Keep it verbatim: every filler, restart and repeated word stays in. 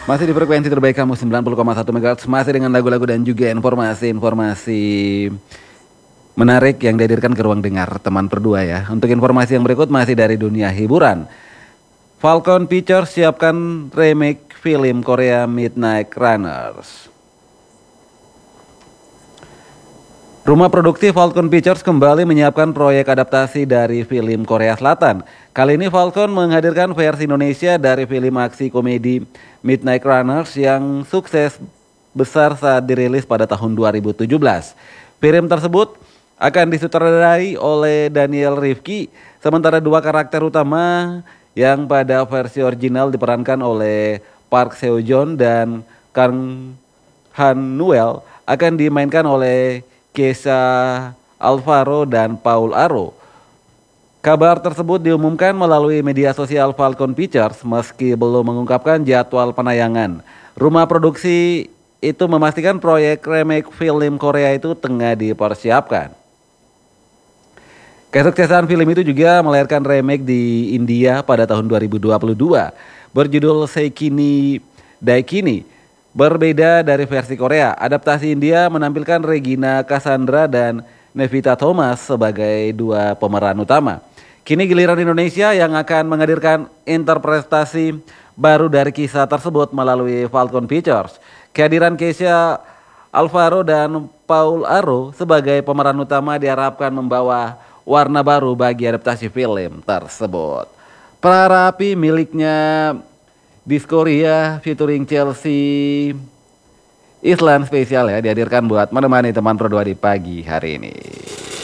Masih di frekuensi terbaik kamu sembilan puluh koma satu MHz. Masih dengan lagu-lagu dan juga informasi-informasi menarik yang dihadirkan ke ruang dengar teman berdua ya. Untuk informasi yang berikut masih dari dunia hiburan. Falcon Pictures siapkan remake film Korea Midnight Runners. Rumah produksi Falcon Pictures kembali menyiapkan proyek adaptasi dari film Korea Selatan. Kali ini Falcon menghadirkan versi Indonesia dari film aksi komedi Midnight Runners yang sukses besar saat dirilis pada tahun dua ribu tujuh belas. Film tersebut akan disutradarai oleh Daniel Rifki, sementara dua karakter utama yang pada versi original diperankan oleh Park Seo Joon dan Kang Han Noel akan dimainkan oleh Kesha Alvaro dan Paul Aro. Kabar tersebut diumumkan melalui media sosial Falcon Pictures meski belum mengungkapkan jadwal penayangan. Rumah produksi itu memastikan proyek remake film Korea itu tengah dipersiapkan. Kesuksesan film itu juga melahirkan remake di India pada tahun dua ribu dua puluh dua berjudul Seikini Daikini. Berbeda dari versi Korea, adaptasi India menampilkan Regina Cassandra dan Nevita Thomas sebagai dua pemeran utama. Kini giliran Indonesia yang akan menghadirkan interpretasi baru dari kisah tersebut melalui Falcon Pictures. Kehadiran Kesha Alvaro dan Paul Aro sebagai pemeran utama diharapkan membawa warna baru bagi adaptasi film tersebut. Prarapi miliknya Diskoria featuring Chelsea Island spesial ya dihadirkan buat menemani teman berdua di pagi hari ini.